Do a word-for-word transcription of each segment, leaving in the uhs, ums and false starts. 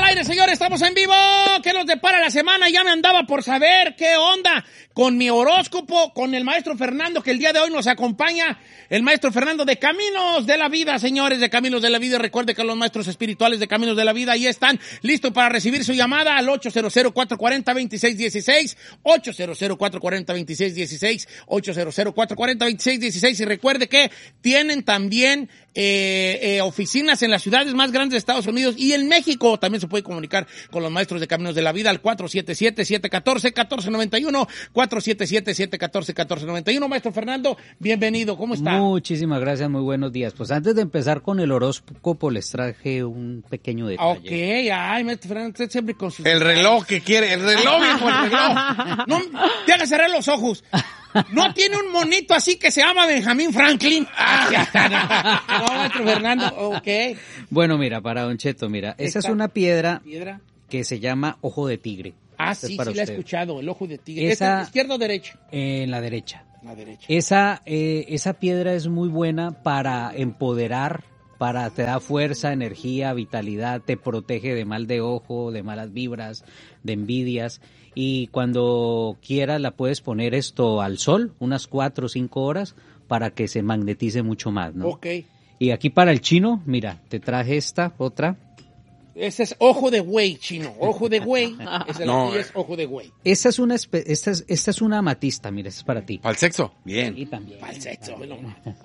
aire, señores, estamos en vivo. ¿Qué nos depara la semana? Ya me andaba por saber qué onda con mi horóscopo, con el maestro Fernando, que el día de hoy nos acompaña. El maestro Fernando de Caminos de la Vida, señores, de Caminos de la Vida. Recuerde que los maestros espirituales de Caminos de la Vida ahí están listos para recibir su llamada al ocho cero cero, cuatro cuatro cero, dos seis uno seis, ocho cero cero, cuatro cuatro cero, dos seis uno seis, ocho cero cero, cuatro cuatro cero, dos seis uno seis. Y recuerde que tienen también eh, eh, oficinas en las ciudades más grandes de Estados Unidos y en México. También se puede comunicar con los maestros de Caminos de la Vida al cuatro siete siete, siete uno cuatro, uno cuatro nueve uno, cuatro siete siete, siete uno cuatro, uno cuatro nueve uno. Maestro Fernando, bienvenido, ¿cómo está? Muchísimas gracias, muy buenos días. Pues antes de empezar con el horóscopo les traje un pequeño detalle. Ok, ay, maestro Fernando, usted siempre con sus... El reloj que quiere, el reloj, hijo, el reloj. No, te haga cerrar los ojos. ¿No tiene un monito así que se llama Benjamín Franklin? Ah, ya está, no, no, maestro Fernando, ok. Bueno, mira, para Don Cheto, mira, esa es una piedra, ¿Piedra? que se llama ojo de tigre. Ah, Esta sí, es para sí la he usted. escuchado, el ojo de tigre. Esa- ¿Es izquierda o derecha? Eh, en la derecha. La derecha. Esa, eh, esa piedra es muy buena para empoderar, para te da fuerza, energía, vitalidad, te protege de mal de ojo, de malas vibras, de envidias. Y cuando quieras la puedes poner esto al sol, unas cuatro o cinco horas, para que se magnetice mucho más, ¿no? Ok. Y aquí para el chino, mira, te traje esta, otra. Ese es ojo de güey, chino. Ojo de güey. Ese No, no, es ojo de güey. Esta es una, espe- esta es, esta es una amatista, mira, esta es para ti. ¿Para el sexo? Bien. Y también. Pa'l sexo, bueno.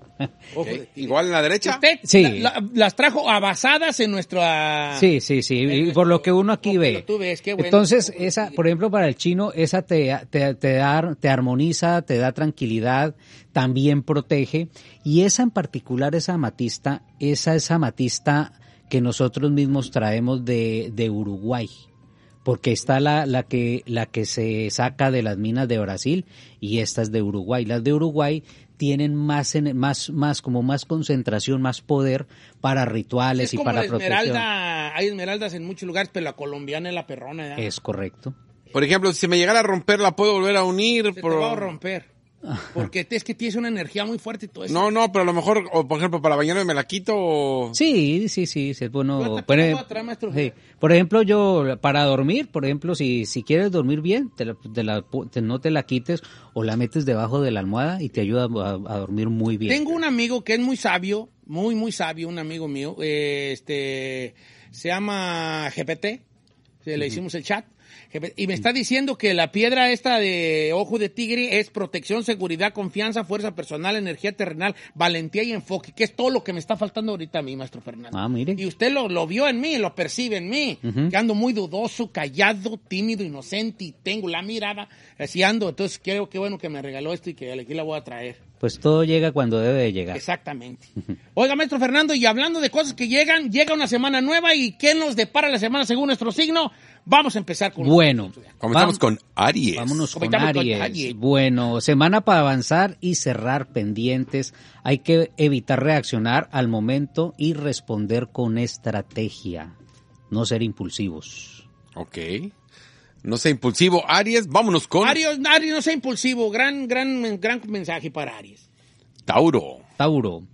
Ojo de Ok, tigre. ¿igual en la derecha? ¿Usted Sí. la- la- las trajo abasadas en nuestra... Sí, sí, sí, y por lo que uno aquí Ok, ve. lo tú ves, qué bueno. Entonces, Ojo de esa, tigre. por ejemplo, para el chino, esa te, te, te da, te armoniza, te da tranquilidad, también protege. Y esa en particular, esa amatista, esa es amatista que nosotros mismos traemos de, de Uruguay. Porque está la, la que, la que se saca de las minas de Brasil y esta es de Uruguay. Las de Uruguay tienen más, en- más, más, como más concentración, más poder para rituales Es y como para la protección. esmeralda, hay esmeraldas en muchos lugares, pero la colombiana es la perrona. ¿ya? Es correcto. Por ejemplo, si se me llegara a romper, ¿la puedo volver a unir? Se te Por- va a romper. Porque es que tienes una energía muy fuerte y todo eso. No, no, pero a lo mejor, o por ejemplo, para bañarme me la quito o... Sí, sí, sí, sí, es bueno. Yo te Por, pongo ejem- otra, maestro. sí. Por ejemplo, yo, para dormir, por ejemplo, si, si quieres dormir bien, te la, te la pu- te- no te la quites o la metes debajo de la almohada y te ayuda a, a dormir muy bien. Tengo un amigo que es muy sabio, muy, muy sabio, un amigo mío, eh, este, se llama G P T, se le hicimos el chat, G P T, y me está diciendo que la piedra esta de ojo de tigre es protección, seguridad, confianza, fuerza personal, energía terrenal, valentía y enfoque, que es todo lo que me está faltando ahorita a mí, maestro Fernando. Ah, mire. Y usted lo, lo vio en mí, lo percibe en mí, Ujú. que ando muy dudoso, callado, tímido, inocente, y tengo la mirada, así ando, entonces creo que bueno que me regaló esto y que aquí la voy a traer. Pues todo llega cuando debe de llegar. Exactamente. Oiga, maestro Fernando, y hablando de cosas que llegan, llega una semana nueva y ¿qué nos depara la semana según nuestro signo? Vamos a empezar con... Bueno, Comenzamos vam- con Aries. Vámonos con Comenzamos con Aries. Aries. Bueno, semana para avanzar y cerrar pendientes. Hay que evitar reaccionar al momento y responder con estrategia. No ser impulsivos. Ok. No sea impulsivo. Aries, vámonos con Aries, Aries, no sea impulsivo. Gran, gran, gran mensaje para Aries. Tauro. Tauro,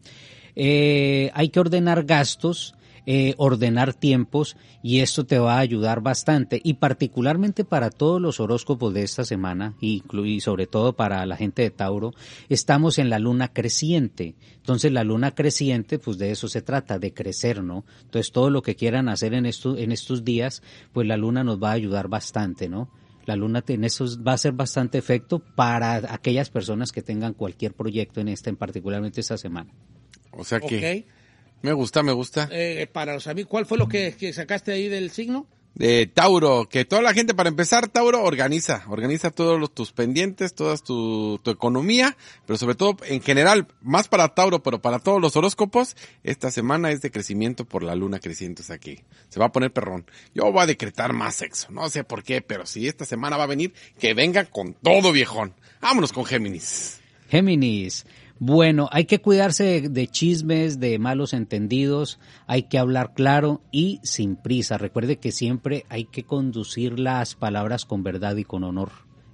eh, hay que ordenar gastos, eh, ordenar tiempos y esto te va a ayudar bastante y particularmente para todos los horóscopos de esta semana y, y sobre todo para la gente de Tauro, estamos en la luna creciente. Entonces la luna creciente, pues de eso se trata, de crecer, ¿no? Entonces todo lo que quieran hacer en, esto, en estos días, pues la luna nos va a ayudar bastante, ¿no? La luna en eso va a ser bastante efecto para aquellas personas que tengan cualquier proyecto en esta, en particularmente esta semana. O sea que Ok. me gusta, me gusta. Eh, para los amigos, ¿cuál fue lo que, que sacaste ahí del signo? De Tauro, que toda la gente, para empezar, Tauro, organiza, organiza todos los, tus pendientes, toda tu, tu economía, pero sobre todo, en general, más para Tauro, pero para todos los horóscopos, esta semana es de crecimiento por la luna creciente, o sea que se va a poner perrón. Yo voy a decretar más sexo, no sé por qué, pero si esta semana va a venir, que venga con todo, viejón. Vámonos con Géminis. Géminis, bueno, hay que cuidarse de, de chismes, de malos entendidos, hay que hablar claro y sin prisa. Recuerde que siempre hay que conducir las palabras con verdad y con honor.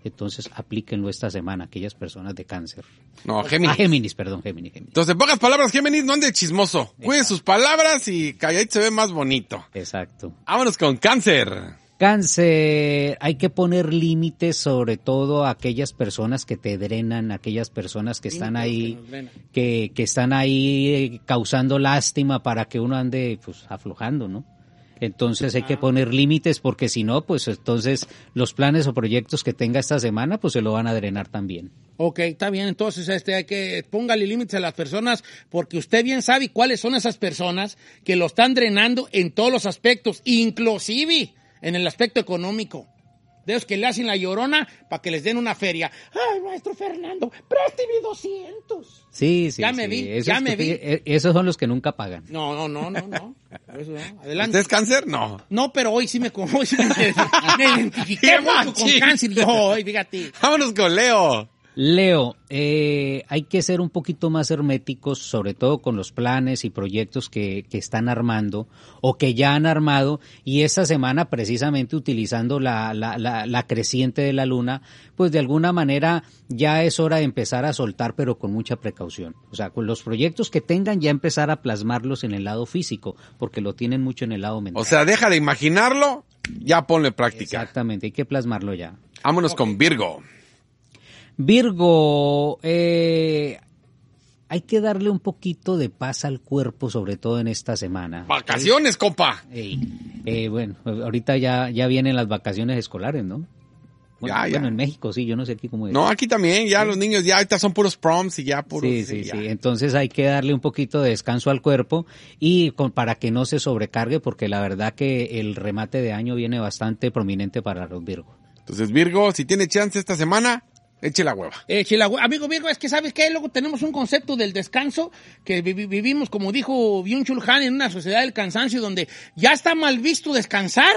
Entonces, aplíquenlo esta semana, aquellas personas de cáncer. No, Géminis. Ah, Géminis, perdón, Géminis, Géminis. Entonces, en pocas palabras, Géminis, no ande chismoso. Cuide Exacto. sus palabras y calladito se ve más bonito. Exacto. Vámonos con Cáncer. Cáncer, hay que poner límites, sobre todo a aquellas personas que te drenan, aquellas personas que están ahí, que, que están ahí causando lástima para que uno ande pues aflojando, ¿no? Entonces hay que poner límites porque si no, pues entonces los planes o proyectos que tenga esta semana, pues se lo van a drenar también. Ok, está bien, entonces este hay que póngale límites a las personas porque usted bien sabe cuáles son esas personas que lo están drenando en todos los aspectos, inclusive en el aspecto económico. De esos que le hacen la llorona para que les den una feria. Ay, maestro Fernando, présteme doscientos. Sí, sí, Ya me sí. vi, Esos ya me que- vi. eh, Esos son los que nunca pagan. No, no, no, no, no. Eso no. Adelante. ¿Usted es Cáncer? No. No, pero hoy sí me, hoy sí me, me identifiqué ¡Qué mucho con machín! cáncer yo hoy, fíjate. Vámonos con Leo. Leo, eh, hay que ser un poquito más herméticos, sobre todo con los planes y proyectos que, que están armando o que ya han armado, y esta semana precisamente utilizando la, la, la, la creciente de la luna, pues de alguna manera ya es hora de empezar a soltar, pero con mucha precaución. O sea, con los proyectos que tengan ya empezar a plasmarlos en el lado físico, porque lo tienen mucho en el lado mental. O sea, deja de imaginarlo, ya ponle práctica. Exactamente, hay que plasmarlo ya. Vámonos con Virgo. Virgo, eh, hay que darle un poquito de paz al cuerpo, sobre todo en esta semana. Vacaciones, compa. Ey, eh, bueno, ahorita ya, ya vienen las vacaciones escolares, ¿no? Bueno, Ya, ya. bueno, en México sí, yo no sé aquí cómo es. No, aquí también, ya los niños ya ahorita son puros proms y ya puros. Sí, sí, ya. sí. Entonces hay que darle un poquito de descanso al cuerpo y con, para que no se sobrecargue, porque la verdad que el remate de año viene bastante prominente para los Virgo. Entonces, Virgo, si tiene chance esta semana, eche la hueva. Eh, Chila, amigo Virgo, es que ¿sabes qué? Luego tenemos un concepto del descanso que vi- vivimos, como dijo Byung-Chul Han, en una sociedad del cansancio donde ya está mal visto descansar.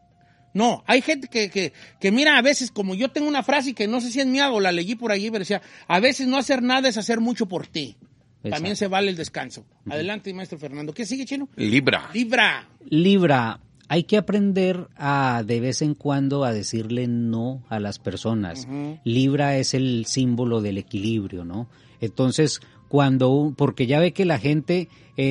No, hay gente que, que, que mira, a veces, como yo tengo una frase que no sé si es mía o la leí por allí, pero decía, a veces no hacer nada es hacer mucho por ti. Exacto. También se vale el descanso. Adelante, maestro Fernando. ¿Qué sigue, Chino? Libra. Libra. Libra, hay que aprender a de vez en cuando a decirle no a las personas. Ujú. Libra es el símbolo del equilibrio, ¿no? Entonces, cuando, un- porque ya ve que la gente,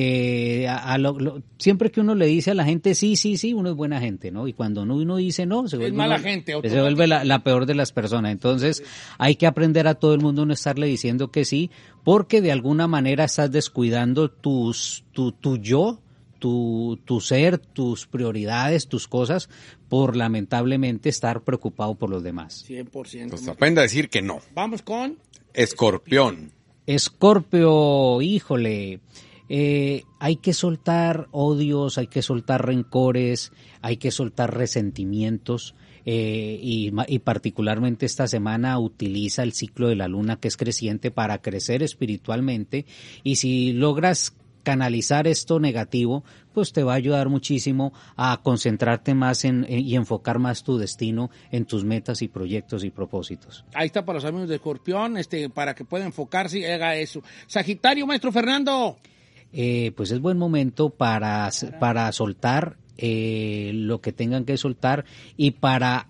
eh, a, a lo- lo- siempre que uno le dice a la gente sí, sí, sí, uno es buena gente, ¿no? Y cuando uno, uno dice no, se vuelve, mala uno- gente, se vuelve la, la peor de las personas. Entonces, hay que aprender a todo el mundo no estarle diciendo que sí, porque de alguna manera estás descuidando tus, tu, tu yo, tu, tu ser, tus prioridades, tus cosas, por lamentablemente estar preocupado por los demás. cien por ciento. Pues aprenda a decir que no. Vamos con... Escorpión. Escorpio, híjole, eh, hay que soltar odios, hay que soltar rencores, hay que soltar resentimientos. Eh, y, ma- y particularmente esta semana utiliza el ciclo de la luna, que es creciente, para crecer espiritualmente, y si logras canalizar esto negativo, pues te va a ayudar muchísimo a concentrarte más en, en- y enfocar más tu destino en tus metas y proyectos y propósitos. Ahí está para los amigos de Escorpión, este, para que pueda enfocarse y haga eso. Sagitario, maestro Fernando. Eh, pues es buen momento para, para soltar eh, lo que tengan que soltar y para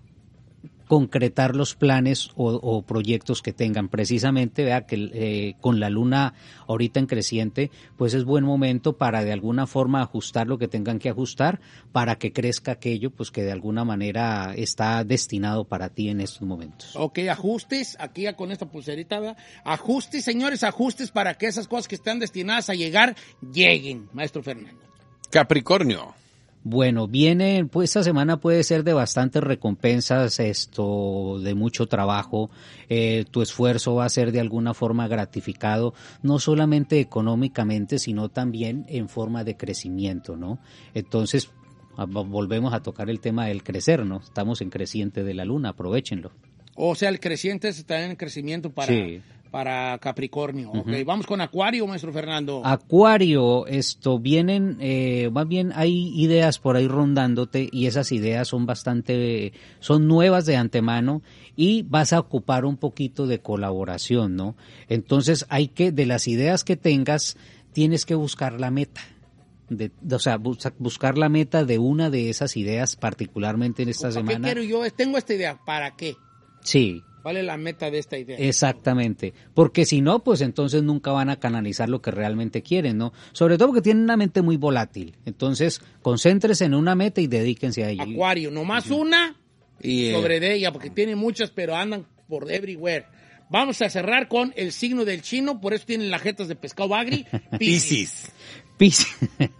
concretar los planes o, o proyectos que tengan. Precisamente, vea que eh, con la luna ahorita en creciente, pues es buen momento para de alguna forma ajustar lo que tengan que ajustar para que crezca aquello pues que de alguna manera está destinado para ti en estos momentos. Ok, ajustes, aquí ya con esta pulserita, ¿verdad? Ajustes, señores, ajustes para que esas cosas que están destinadas a llegar, lleguen, maestro Fernando. Capricornio. Bueno, viene, pues esta semana puede ser de bastantes recompensas, esto, de mucho trabajo, eh, tu esfuerzo va a ser de alguna forma gratificado, no solamente económicamente, sino también en forma de crecimiento, ¿no? Entonces, a- volvemos a tocar el tema del crecer, ¿no? Estamos en creciente de la luna, aprovechenlo. O sea, el creciente está en crecimiento para, Sí. para Capricornio. Ok, vamos con Acuario, maestro Fernando. Acuario, esto, vienen, eh, más bien hay ideas por ahí rondándote y esas ideas son bastante, son nuevas de antemano y vas a ocupar un poquito de colaboración, ¿no? Entonces hay que, de las ideas que tengas, tienes que buscar la meta. De, o sea, bus- buscar la meta de una de esas ideas, particularmente en esta ¿Para semana. qué quiero yo? Tengo esta idea, ¿para qué? Sí, ¿Cuál es la meta de esta idea? Exactamente, porque si no, pues entonces nunca van a canalizar lo que realmente quieren, ¿no? Sobre todo porque tienen una mente muy volátil. Entonces, concéntrense en una meta y dedíquense a ella. Acuario, nomás uh-huh. una y, eh, sobre de ella, porque tiene muchas, pero andan por everywhere. Vamos a cerrar con el signo del chino, por eso tienen las jetas de pescado bagri. Piscis. Piscis.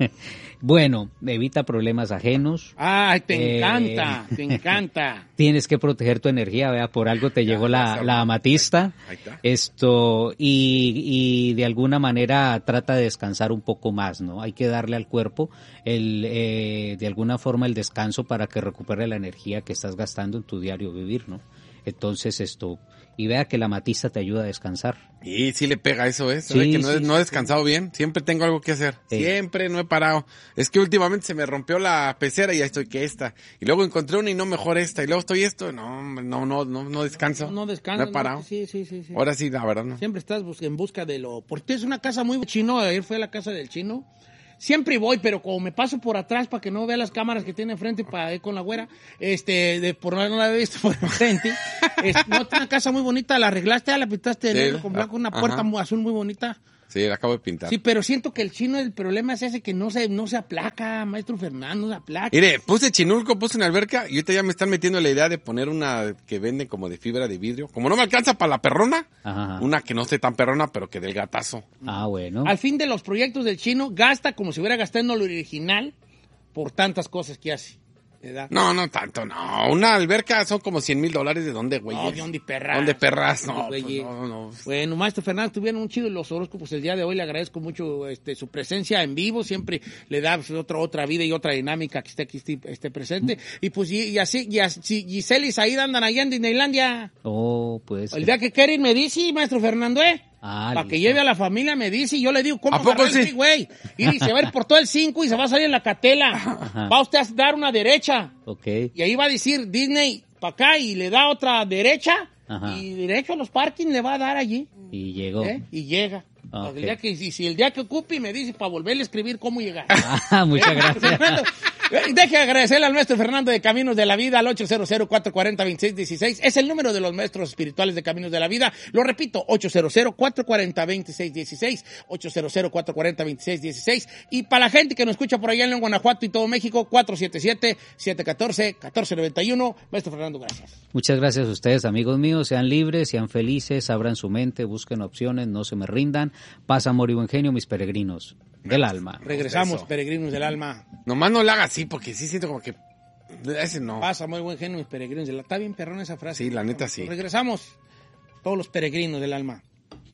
Bueno, evita problemas ajenos. Ay, te eh, encanta, te encanta. Tienes que proteger tu energía, vea, por algo te llegó la, la amatista. Ahí está. Esto, y, y de alguna manera trata de descansar un poco más, ¿no? Hay que darle al cuerpo el, eh, de alguna forma el descanso para que recupere la energía que estás gastando en tu diario vivir, ¿no? Entonces esto, y vea que la amatista te ayuda a descansar. Y sí le pega eso, ¿eh? Sí, que no, sí, he, no he sí, descansado sí. bien. Siempre tengo algo que hacer. Sí. Siempre no he parado. Es que últimamente se me rompió la pecera y ya estoy que esta. Y luego encontré una y no mejor esta. Y luego estoy esto. No, no, no, no, no descanso. No, no descanso. No he parado. No, sí, sí, sí, sí. Ahora sí, la verdad no. Siempre estás bus- en busca de lo... Porque es una casa muy chino. Ayer fue a la casa del chino. Siempre voy, pero como me paso por atrás para que no vea las cámaras que tiene enfrente para ir con la güera, este, de, por no la he visto por enfrente. es, no, tiene una casa muy bonita, la arreglaste, la pintaste de negro con blanco, una puerta muy, azul muy bonita. Sí, la acabo de pintar. Sí, pero siento que el chino, el problema es ese que no se, no se aplaca, maestro Fernando, no se aplaca. Mire, puse chinulco, puse una alberca y ahorita ya me están metiendo la idea de poner una que venden como de fibra de vidrio. Como no me alcanza para la perrona, Ajá. una que no esté tan perrona, pero que del gatazo. Ah, bueno. Al fin de los proyectos del chino, gasta como si hubiera gastado en lo original por tantas cosas que hace. ¿Verdad? No, no tanto, no. Una alberca son como cien mil dólares. ¿De dónde, güey? No, ¿de dónde perras? ¿Dónde perras? No, Pues, pues, no, no. Bueno, maestro Fernando, tuvieron un chido los horóscopos el día de hoy. Le agradezco mucho este, su presencia en vivo. Siempre le da pues, otra, otra vida y otra dinámica que esté aquí esté, esté presente. Y pues, y, y así, y así, Giselle y Said andan allá en Disneylandia. Oh, pues. El día que quieren me dice, maestro Fernando, ¿eh? Ah, para que listo. lleve a la familia, me dice, y yo le digo, ¿cómo ¿A poco agarrar el sí? güey? Y se va a ir por todo el cinco y se va a salir en la Catela. Ajá. Va usted a dar una derecha. Ok. Y ahí va a decir Disney para acá y le da otra derecha. Ajá. Y derecho a los parkings le va a dar allí. Y llegó. ¿Eh? Y llega. Ok. El día que, si, si el día que ocupe me dice para volverle a escribir cómo llegar. Ah, muchas gracias. Fernando, deje agradecerle al maestro Fernando de Caminos de la Vida al ocho cero cero, cuatro cuatro cero, dos seis uno seis. Es el número de los maestros espirituales de Caminos de la Vida. Lo repito, ocho cero cero, cuatro cuatro cero, dos seis uno seis. ocho cero cero, cuatro cuatro cero, dos seis uno seis. Y para la gente que nos escucha por allá en Guanajuato y todo México, cuatro siete siete, siete uno cuatro, uno cuatro nueve uno. Maestro Fernando, gracias. Muchas gracias a ustedes, amigos míos. Sean libres, sean felices, abran su mente, busquen opciones, no se me rindan. Paz, amor y buen genio, mis peregrinos del alma. Regresamos, Eso. peregrinos del alma. Nomás no la haga así, porque sí siento como que... Ese no. Pasa muy buen genio, mis peregrinos del alma. Está bien perrón esa frase. Sí, la neta sí. Regresamos, todos los peregrinos del alma.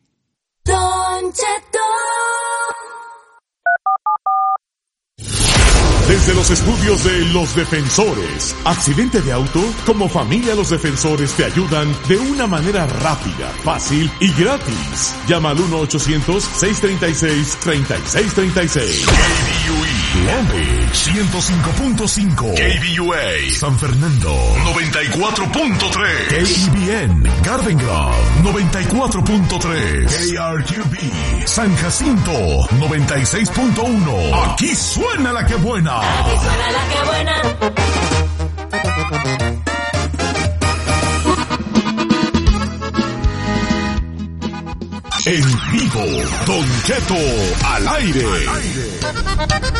Don Cheto. Desde los estudios de Los Defensores. ¿Accidente de auto? Como familia Los Defensores te ayudan de una manera rápida, fácil y gratis. Llama al uno ochocientos, seiscientos treinta y seis, treinta y seis treinta y seis. K B U E Long Beach ciento cinco punto cinco. K B U A San Fernando noventa y cuatro punto tres. K E B N Garden Grove noventa y cuatro punto tres. K R Q B San Jacinto noventa y seis punto uno. Aquí suena la que buena. Aquí suena la que buena. En vivo, Don Cheto al aire.